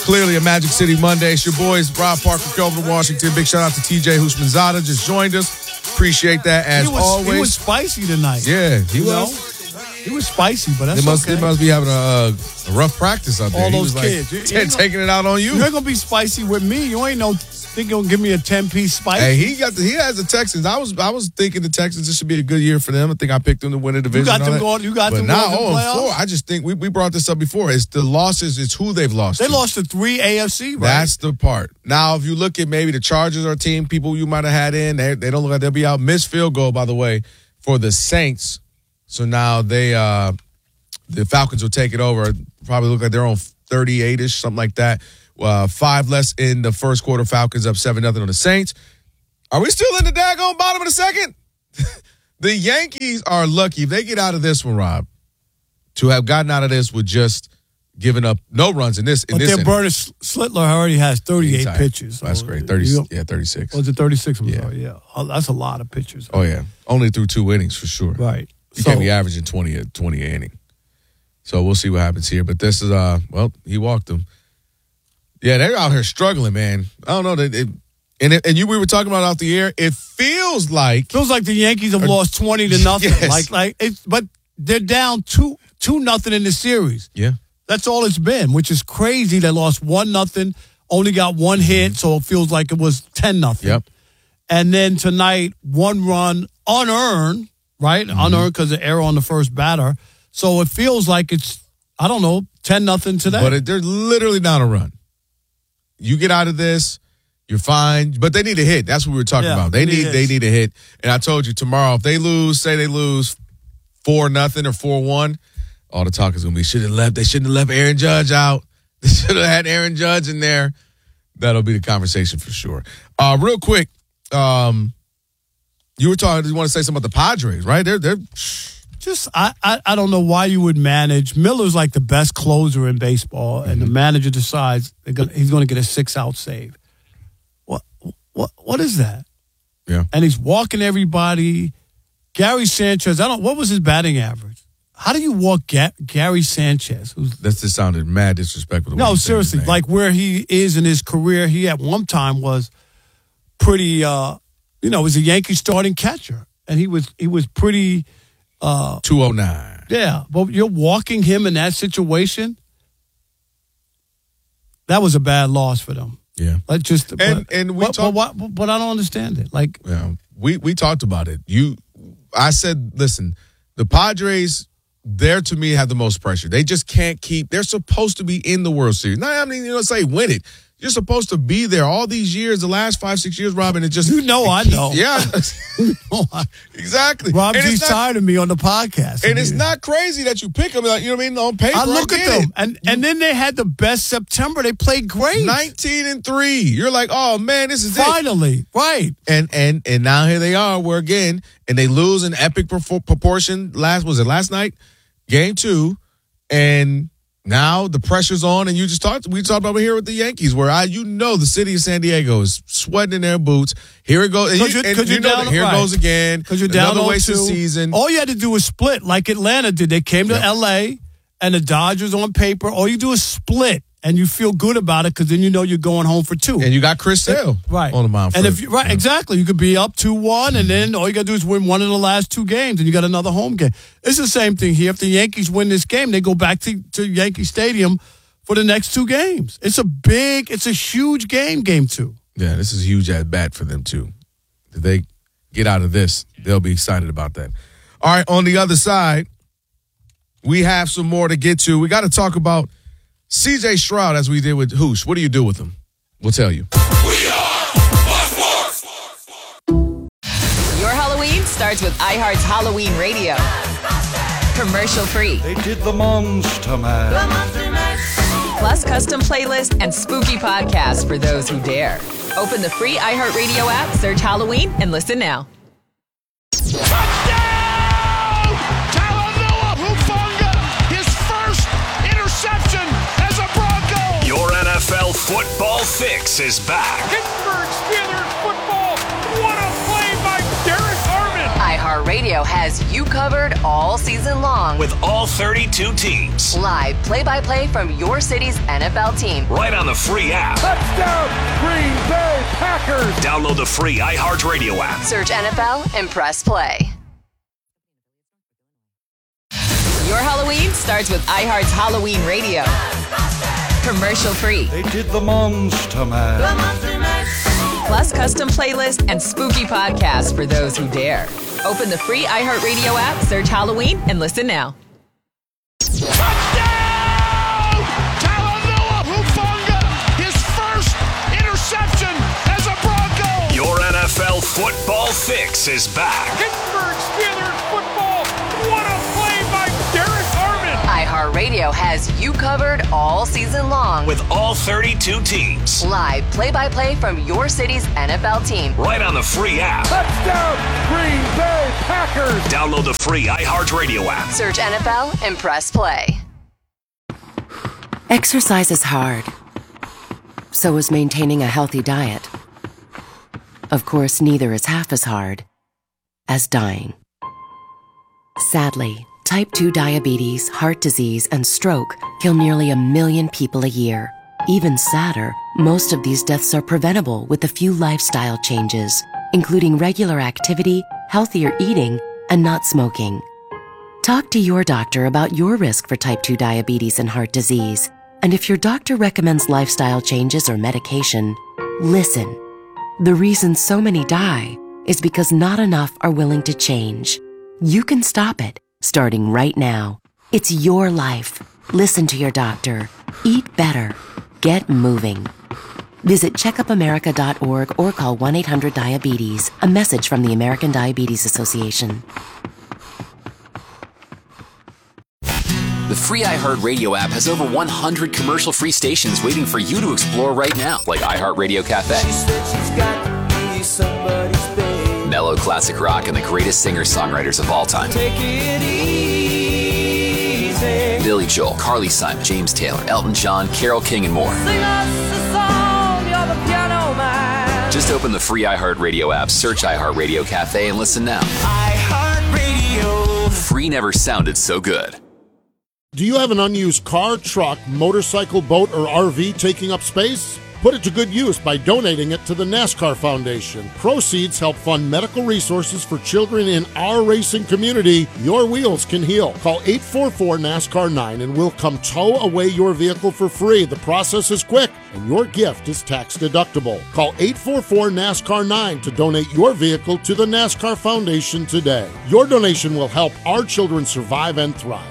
Clearly a Magic City Monday. It's your boys, Rob Parker, Kelvin Washington. Big shout out to TJ Houshmandzadeh. Just joined us. Appreciate that as always. He was spicy tonight. Yeah, he was. He was spicy, but that's okay. They must be having a rough practice out there. All those kids. Taking it out on you. You're going to be spicy with me. You ain't think you're going to give me a 10-piece spice. Hey, he has the Texans. I was thinking the Texans, this should be a good year for them. I think I picked them to win the division. You got them going to the playoffs? I just think we brought this up before. It's the losses. It's who they've lost They lost to 3 AFC, right? That's the part. Now, if you look at maybe the Chargers or team, people you might have had in, they don't look like they'll be out. Missed field goal, by the way, for the Saints. So now the Falcons will take it over. Probably look like they're on 38-ish, something like that. 5 less in the first quarter. Falcons up 7-0 on the Saints. Are we still in the daggone bottom of the second? The Yankees are lucky if they get out of this one, Rob, to have gotten out of this with just giving up no runs in this. But their burner Slittler already has 38 pitches. That's great. 36. Was it 36? Yeah. Oh, that's a lot of pitches. Oh, yeah. Only through 2 innings for sure. Right. You can't be averaging 20 an inning. So we'll see what happens here. But this is, he walked them. Yeah, they're out here struggling, man. I don't know. We were talking about off the air. It feels like the Yankees have lost 20-0. Yes. But they're down 2-0 in the series. Yeah. That's all it's been, which is crazy. They lost 1-0, only got 1 hit, so it feels like it was 10-0. Yep. And then tonight, 1 run unearned, right? Mm-hmm. Unearned because of error on the first batter. So it feels like it's, 10-0 today. But they're literally not a run. You get out of this, you're fine. But they need a hit. That's what we were talking about. They need a hit. And I told you tomorrow, if they lose 4-0 or 4-1, all the talk is going to be, they shouldn't have left Aaron Judge out. They should have had Aaron Judge in there. That'll be the conversation for sure. Real quick, you want to say something about the Padres, right? They're just, I don't know why you would manage. Miller's like the best closer in baseball, and the manager decides he's going to get a 6-out save. What is that? Yeah. And he's walking everybody. Gary Sanchez, what was his batting average? How do you walk Gary Sanchez? That just sounded mad disrespectful. No, seriously, like where he is in his career, he at one time was pretty, was a Yankee starting catcher, and he was pretty. 209. Yeah, but you're walking him in that situation. That was a bad loss for them. Yeah, but I don't understand it. Like, we talked about it. I said, listen, the Padres, to me, have the most pressure. They just can't keep. They're supposed to be in the World Series. Say win it. You're supposed to be there all these years, the last 5-6 years, Robin. I know. Yeah, exactly. Rob G's tired of me on the podcast. And it's not crazy that you pick them, on paper. I look at them, and then they had the best September. They played great, 19-3. You're like, oh man, this is finally right. And now here they are, where again, and they lose an epic proportion. Last night, game 2, and. Now the pressure's on, and we talked about it here with the Yankees, where the city of San Diego is sweating in their boots. Here it goes. Here goes again. Because you're down another wasted season. All you had to do was split, like Atlanta did. They came to L.A. and the Dodgers on paper. All you do is split, and you feel good about it because then you're going home for 2. And you got Chris Sale on the mound. And exactly, you could be up 2-1, and then all you got to do is win one of the last 2 games, and you got another home game. It's the same thing here. If the Yankees win this game, they go back to Yankee Stadium for the next 2 games. It's a huge game 2. Yeah, this is a huge at bat for them too. If they get out of this, they'll be excited about that. All right, on the other side, we have some more to get to. We got to talk about C.J. Stroud, as we did with Hoosh. What do you do with him? We'll tell you. We are Sports. Your Halloween starts with iHeart's Halloween Radio. Commercial free. They did the Monster Mash. Plus custom playlists and spooky podcasts for those who dare. Open the free iHeartRadio app, search Halloween, and listen now. Touchdown! Talanoa Hufanga, his first interception as a Bronco. Your NFL football fix is back. Pittsburgh Steelers football. What a play by Derek Harmon. iHeartRadio has you covered all season long. With all 32 teams. Live play-by-play from your city's NFL team. Right on the free app. Touchdown, Green Bay Packers. Download the free iHeartRadio app. Search NFL and press play. Your Halloween starts with iHeart's Halloween Radio. Commercial free. They did the Monster Mash. Plus custom playlists and spooky podcasts for those who dare. Open the free iHeartRadio app, search Halloween, and listen now. Touchdown! Talanoa Hufanga, his first interception as a Bronco. Your NFL football fix is back. Pittsburgh Steelers football. What a play by Derek Armand. iHeartRadio has you covered all season long. With all 32 teams. Live play-by-play from your city's NFL team. Right on the free app. Touchdown, Green Bay Packers. Download the free iHeartRadio app. Search NFL and press play. Exercise is hard. So is maintaining a healthy diet. Of course, neither is half as hard as dying. Sadly, type 2 diabetes, heart disease, and stroke kill nearly 1 million people a year. Even sadder, most of these deaths are preventable with a few lifestyle changes, including regular activity, healthier eating, and not smoking. Talk to your doctor about your risk for type 2 diabetes and heart disease. And if your doctor recommends lifestyle changes or medication, listen. The reason so many die is because not enough are willing to change. You can stop it, starting right now. It's your life. Listen to your doctor. Eat better. Get moving. Visit checkupamerica.org or call 1-800-DIABETES. A message from the American Diabetes Association. The free iHeartRadio app has over 100 commercial-free stations waiting for you to explore right now, like iHeartRadio Cafe. She said she's got to be somebody's babe. Mellow classic rock and the greatest singer-songwriters of all time. Take it easy. Billy Joel, Carly Simon, James Taylor, Elton John, Carole King, and more. Sing us a song, you're the piano man. Just open the free iHeartRadio app, search iHeartRadio Cafe, and listen now. iHeartRadio. Free never sounded so good. Do you have an unused car, truck, motorcycle, boat, or RV taking up space? Put it to good use by donating it to the NASCAR Foundation. Proceeds help fund medical resources for children in our racing community. Your wheels can heal. Call 844-NASCAR-9 and we'll come tow away your vehicle for free. The process is quick and your gift is tax deductible. Call 844-NASCAR-9 to donate your vehicle to the NASCAR Foundation today. Your donation will help our children survive and thrive.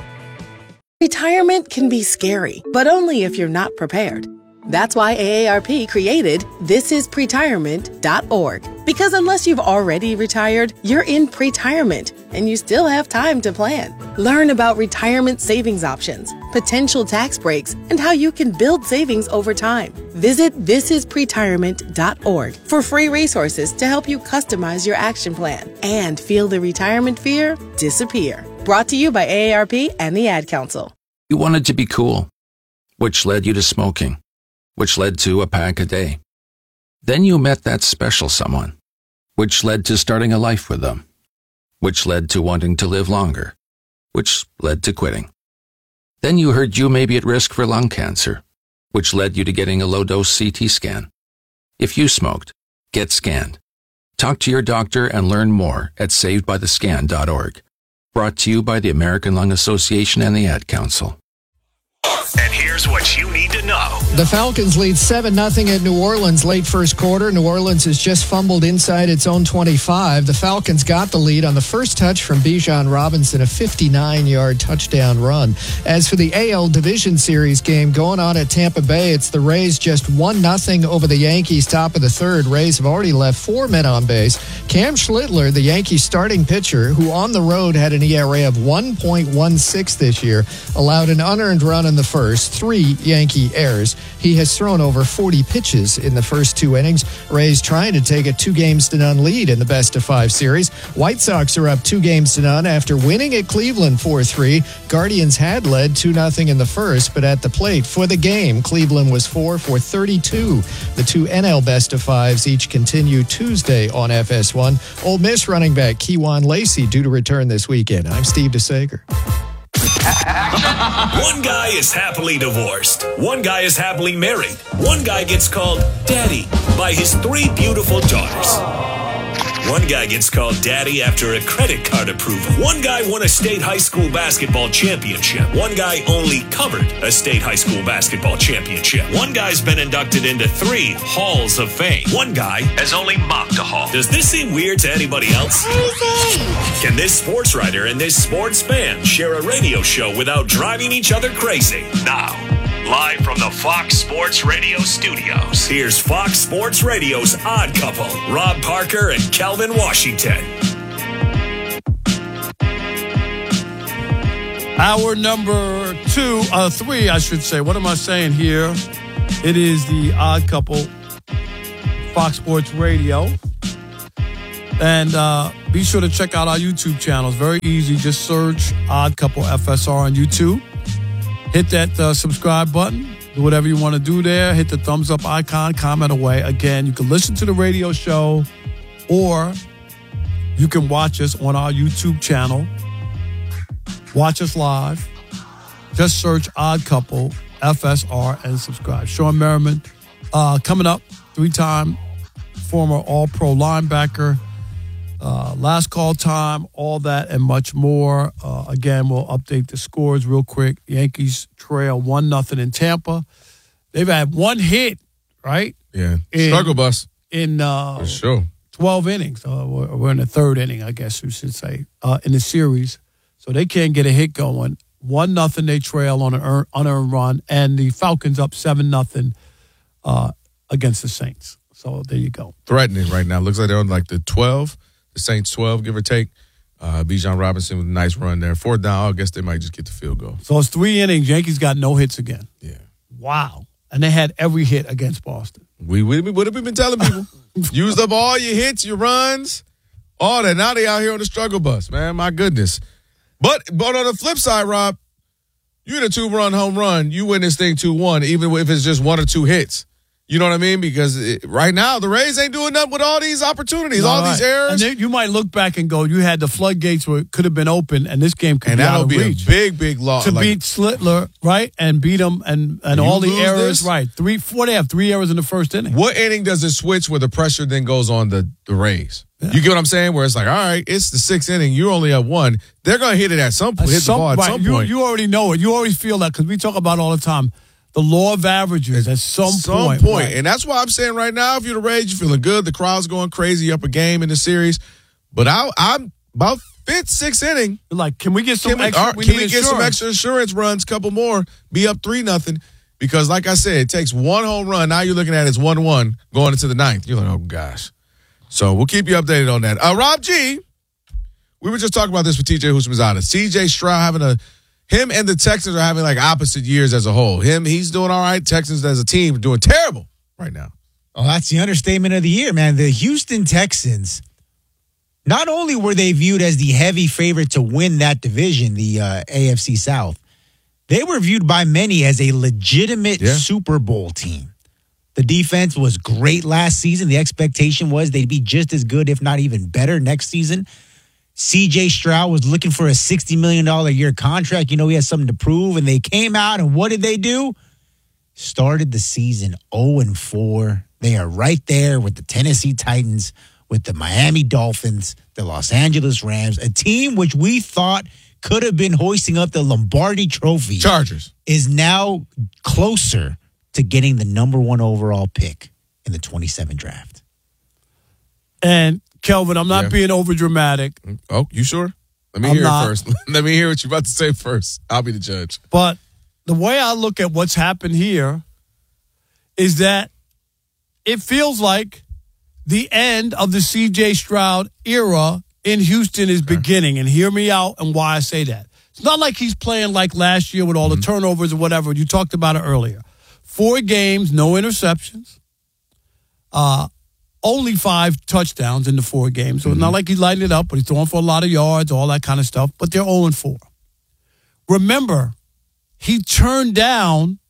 Retirement can be scary, but only if you're not prepared. That's why AARP created thisispretirement.org. Because unless you've already retired, you're in pretirement, and you still have time to plan. Learn about retirement savings options, potential tax breaks, and how you can build savings over time. Visit thisispretirement.org for free resources to help you customize your action plan and feel the retirement fear disappear. Brought to you by AARP and the Ad Council. You wanted to be cool, which led you to smoking, which led to a pack a day. Then you met that special someone, which led to starting a life with them, which led to wanting to live longer, which led to quitting. Then you heard you may be at risk for lung cancer, which led you to getting a low-dose CT scan. If you smoked, get scanned. Talk to your doctor and learn more at savedbythescan.org. Brought to you by the American Lung Association and the Ad Council. And here's what you need to know. The Falcons lead 7-0 at New Orleans late first quarter. New Orleans has just fumbled inside its own 25. The Falcons got the lead on the first touch from Bijan Robinson, a 59-yard touchdown run. As for the AL Division Series game going on at Tampa Bay, it's the Rays just 1-0 over the Yankees, top of the third. Rays have already left 4 men on base. Cam Schlittler, the Yankees starting pitcher, who on the road had an ERA of 1.16 this year, allowed an unearned run in the first, 3 Yankee errors. He has thrown over 40 pitches in the first 2 innings. Rays trying to take a 2-0 lead in the best-of-5 series. White Sox are up 2-0 after winning at Cleveland 4-3. Guardians had led 2-0 in the first, but at the plate for the game, Cleveland was 4 for 32. The 2 NL best-of-5s each continue Tuesday on FS1. Ole Miss running back Kewan Lacey due to return this weekend. I'm Steve DeSager. One guy is happily divorced. One guy is happily married. One guy gets called Daddy by his 3 beautiful daughters. One guy gets called Daddy after a credit card approval. One guy won a state high school basketball championship. One guy only covered a state high school basketball championship. One guy's been inducted into 3 halls of fame. One guy has only mocked a hall. Does this seem weird to anybody else? Can this sports writer and this sports fan share a radio show without driving each other crazy? Now, live from the Fox Sports Radio studios, here's Fox Sports Radio's Odd Couple, Rob Parker and Kelvin Washington. Hour number 3, I should say. What am I saying here? It is the Odd Couple, Fox Sports Radio. And be sure to check out our YouTube channel. It's very easy. Just search Odd Couple FSR on YouTube. Hit that subscribe button. Do whatever you want to do there. Hit the thumbs up icon. Comment away. Again, you can listen to the radio show or you can watch us on our YouTube channel. Watch us live. Just search Odd Couple FSR and subscribe. Sean Merriman coming up, 3-time former All-Pro linebacker. Last call time, all that and much more. Again, we'll update the scores real quick. Yankees trail 1-0 in Tampa. They've had 1 hit, right? Yeah. Struggle bus. In for sure. 12 innings. We're in the 3rd inning, I guess you should say, in the series. So they can't get a hit going. 1-0 they trail on an unearned run, and the Falcons up 7-0 against the Saints. So there you go. Threatening right now. Looks like they're on like the 12. The Saints 12, give or take. Bijan Robinson with a nice run there. 4th down, I guess they might just get the field goal. So it's 3 innings. Yankees got no hits again. Yeah. Wow. And they had every hit against Boston. What have we been telling people? Used up all your hits, your runs, all that. Now they out here on the struggle bus, man. My goodness. But on the flip side, Rob, you hit a 2-run home run. You win this thing 2-1, even if it's just 1 or 2 hits. You know what I mean? Because right now, the Rays ain't doing nothing with all these opportunities, all these errors. And then you might look back and go, you had the floodgates where it could have been open, and this game could be out of reach. And that'll be a big loss. To beat Slittler, right, and beat him, and all the errors, right. They have 3 errors in the first inning. What inning does it switch where the pressure then goes on the Rays? Yeah. You get what I'm saying? Where it's like, all right, it's the 6th inning. You only have 1. They're going to hit it at some point. Hit the ball at some point. You already know it. You always feel that because we talk about it all the time. The law of averages at some point. Right. And that's why I'm saying right now, if you're the Rays, you're feeling good. The crowd's going crazy up a game in the series. But I'm about 5th, 6th inning. Like, can we get some extra? Can we get some extra insurance runs, couple more, be up 3-0? Because like I said, it takes 1 home run. Now you're looking at it's 1-1 going into the 9th. You're like, oh, gosh. So we'll keep you updated on that. Rob G., we were just talking about this with TJ Houshmandzadeh. CJ Stroud him and the Texans are having like opposite years as a whole. He's doing all right. Texans as a team are doing terrible right now. Oh, that's the understatement of the year, man. The Houston Texans, not only were they viewed as the heavy favorite to win that division, the AFC South, they were viewed by many as a legitimate Super Bowl team. The defense was great last season. The expectation was they'd be just as good, if not even better, next season. C.J. Stroud was looking for a $60 million a year contract. You know, he has something to prove. And they came out, and what did they do? Started the season 0-4. They are right there with the Tennessee Titans, with the Miami Dolphins, the Los Angeles Rams, a team which we thought could have been hoisting up the Lombardi Trophy. Chargers. Is now closer to getting the number 1 overall pick in the 27 draft. And Kelvin, I'm not being over dramatic. Oh, you sure? Let me hear it first. Let me hear what you're about to say first. I'll be the judge. But the way I look at what's happened here is that it feels like the end of the C.J. Stroud era in Houston is beginning. And hear me out and why I say that. It's not like he's playing like last year with all the turnovers or whatever. You talked about it earlier. 4 games, no interceptions. Only 5 touchdowns in the 4 games. So it's not like he's lighting it up, but he's throwing for a lot of yards, all that kind of stuff. But they're 0-4. Remember, he turned down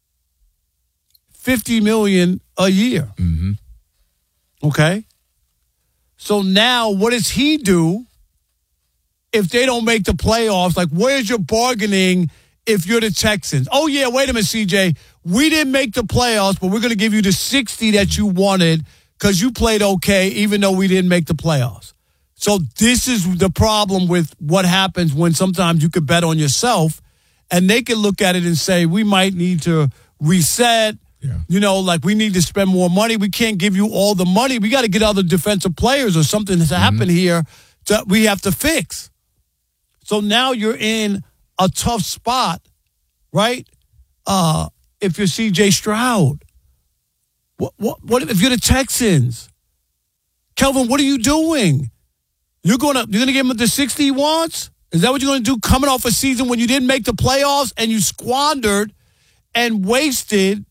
$50 million a year. Okay? So now what does he do if they don't make the playoffs? Like, where's your bargaining if you're the Texans? Oh, yeah, wait a minute, CJ. We didn't make the playoffs, but we're going to give you the 60 that you wanted because you played okay, even though we didn't make the playoffs. So this is the problem with what happens when sometimes you could bet on yourself, and they can look at it and say, we might need to reset. You know, like we need to spend more money. We can't give you all the money. We got to get other defensive players or something that's happened here that we have to fix. So now you're in a tough spot, right? If you're C.J. Stroud. What if you're the Texans? Kelvin, what are you doing? You're gonna give him the 60 he wants? Is that what you're gonna do coming off a season when you didn't make the playoffs and you squandered and wasted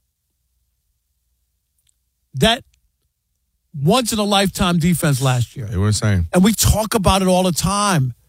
that once-in-a-lifetime defense last year? They were saying. And we talk about it all the time.